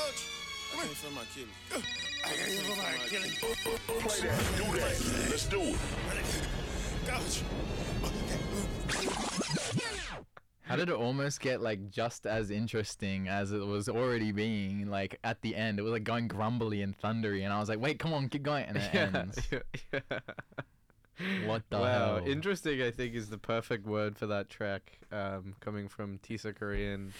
I can't feel my Achilles. I can't feel my Achilles. Play that. Do that. Let's do it. How did it almost get like just as interesting as it was already being? Like at the end, it was like going grumbly and thundery, and I was like, "Wait, come on, keep going!" And it ends. What the hell? Interesting, I think, is the perfect word for that track. Coming from Tisa Korean,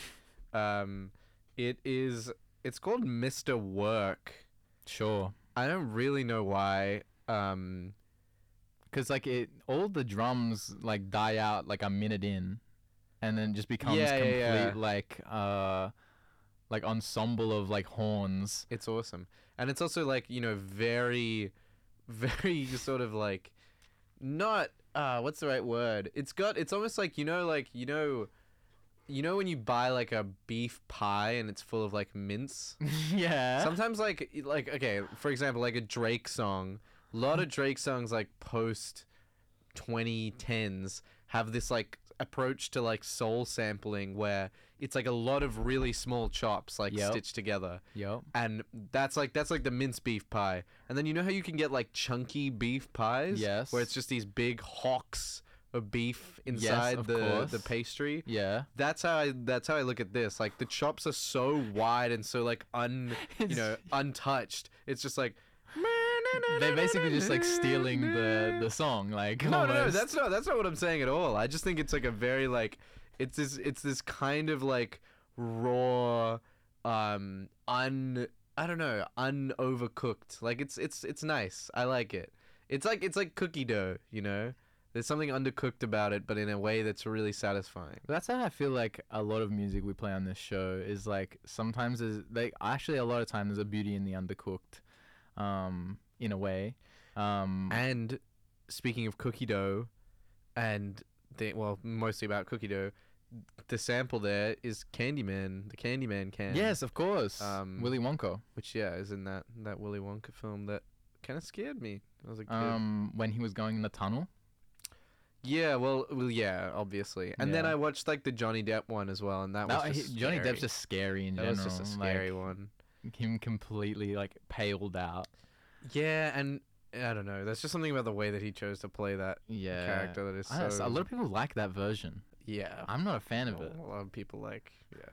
it's called Mr. Work. Sure. I don't really know why. Because like all the drums like die out like a minute in, and then just becomes like ensemble of like horns. It's awesome, and it's also like very, very sort of like not what's the right word? It's almost like you know when you buy like a beef pie and it's full of like mince. Yeah. Sometimes like okay, for example, like a Drake song. A lot of Drake songs like post 2010s have this like approach to like soul sampling where it's like a lot of really small chops like stitched together. Yep. And that's like the mince beef pie. And then you know how you can get like chunky beef pies? Yes. Where it's just these big hocks of beef inside the pastry. Yeah. That's how I look at this. Like the chops are so wide and so like untouched. It's just like they're basically just like stealing the song, like no, almost. that's not what I'm saying at all. I just think it's like a very like it's this kind of like raw, unovercooked. Like it's nice. I like it. It's like cookie dough, you know. There's something undercooked about it, but in a way that's really satisfying. That's how I feel like a lot of music we play on this show is like sometimes there's like actually a lot of time there's a beauty in the undercooked. In a way. And speaking of cookie dough, and mostly about cookie dough, the sample there is Candyman, the Candyman can. Yes, of course. Willy Wonka. Which, is in that Willy Wonka film that kind of scared me. I was a kid. When he was going in the tunnel? Yeah, yeah, obviously. And then I watched, like, the Johnny Depp one as well, and that was just Johnny scary. Depp's just scary in general. That was just a scary one. Him completely, like, paled out. Yeah, and I don't know. There's just something about the way that he chose to play that character that is so... A lot of people like that version. Yeah. I'm not a fan of it. A lot of people like... Yeah.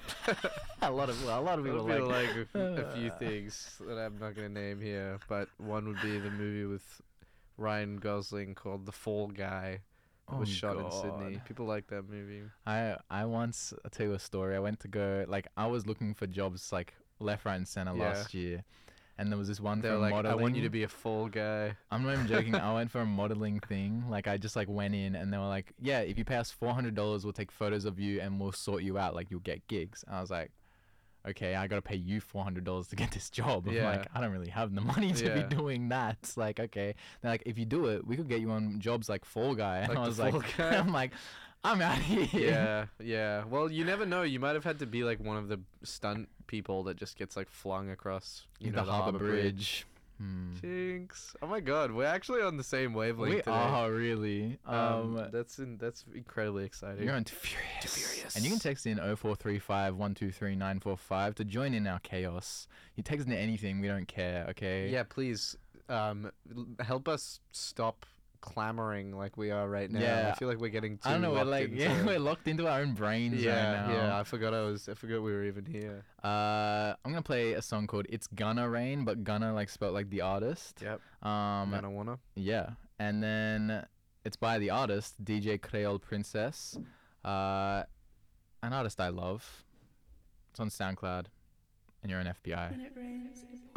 a lot of people like a few things that I'm not going to name here, but one would be the movie with Ryan Gosling called The Fall Guy. It was shot in Sydney. People like that movie. I once, I'll tell you a story. I went to go... Like, I was looking for jobs, like, left, right, and center last year. And there was this one for modeling. I want you to be a fall guy. I'm not even joking. I went for a modeling thing. Like, I just, like, went in and they were like, yeah, if you pay us $400, we'll take photos of you and we'll sort you out. Like, you'll get gigs. And I was like, okay, I got to pay you $400 to get this job. I'm like, I don't really have the money to be doing that. It's like, okay. They're like, if you do it, we could get you on jobs like Fall Guy. And I was like, I'm like, I'm out of here. Yeah. Well, you never know. You might have had to be like one of the stunt people that just gets like flung across the Harbour Bridge. Jinx. Oh my god, we're actually on the same wavelength today. Oh, really? That's incredibly exciting. You're on Too Furious. And you can text in 0435 123 945 to join in our chaos. You text in anything, we don't care, okay? Yeah, please help us stop clamoring like we are right now. Yeah. I feel like we're getting too I don't know, we're locked into our own brains right now. Yeah, I forgot we were even here. I'm gonna play a song called It's Gonna Rain, but Gonna like spelled like the artist. Yep. Wanna. Yeah. And then it's by the artist, DJ Creole Princess. An artist I love. It's on SoundCloud. And you're an FBI.